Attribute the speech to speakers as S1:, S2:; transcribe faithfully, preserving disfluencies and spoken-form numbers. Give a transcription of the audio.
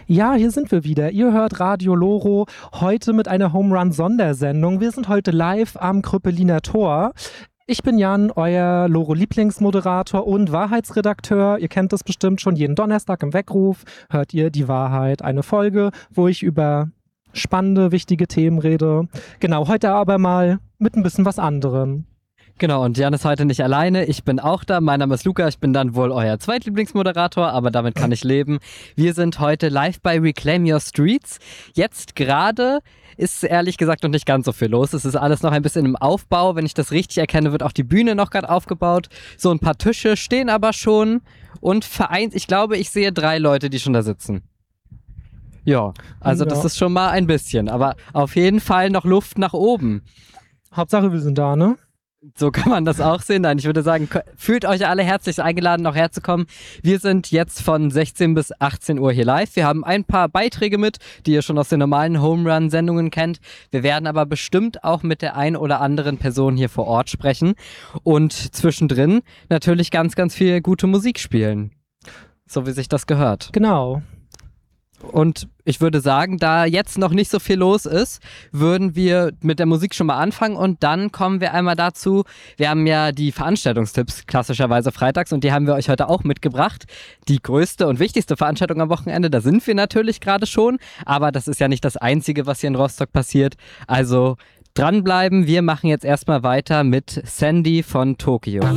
S1: Ja, hier sind wir wieder. Ihr hört Radio Loro, heute mit einer Home Run Sondersendung. Wir sind heute live am Kröpeliner Tor. Ich bin Jan, euer Loro-Lieblingsmoderator und Wahrheitsredakteur. Ihr kennt das bestimmt schon. Jeden Donnerstag im Weckruf hört ihr Die Wahrheit, eine Folge, wo ich über spannende, wichtige Themen rede. Genau, heute aber mal mit ein bisschen was anderem.
S2: Genau, und Jan ist heute nicht alleine. Ich bin auch da. Mein Name ist Luca. Ich bin dann wohl euer Zweitlieblingsmoderator, aber damit kann ich leben. Wir sind heute live bei Reclaim Your Streets. Jetzt gerade ist ehrlich gesagt noch nicht ganz so viel los. Es ist alles noch ein bisschen im Aufbau. Wenn ich das richtig erkenne, wird auch die Bühne noch gerade aufgebaut. So ein paar Tische stehen aber schon. Und vereint, ich glaube, ich sehe drei Leute, die schon da sitzen. Ja, also ja. Das ist schon mal ein bisschen. Aber auf jeden Fall noch Luft nach oben.
S1: Hauptsache, wir sind da, ne?
S2: So kann man das auch sehen. Nein, ich würde sagen, fühlt euch alle herzlich eingeladen, noch herzukommen. Wir sind jetzt von sechzehn bis achtzehn Uhr hier live. Wir haben ein paar Beiträge mit, die ihr schon aus den normalen Home Run Sendungen kennt. Wir werden aber bestimmt auch mit der ein oder anderen Person hier vor Ort sprechen und zwischendrin natürlich ganz, ganz viel gute Musik spielen. So wie sich das gehört.
S1: Genau.
S2: Und ich würde sagen, da jetzt noch nicht so viel los ist, würden wir mit der Musik schon mal anfangen und dann kommen wir einmal dazu. Wir haben ja die Veranstaltungstipps klassischerweise freitags und die haben wir euch heute auch mitgebracht. Die größte und wichtigste Veranstaltung am Wochenende, da sind wir natürlich gerade schon, aber das ist ja nicht das Einzige, was hier in Rostock passiert. Also dranbleiben, wir machen jetzt erstmal weiter mit Sandy von Tokio.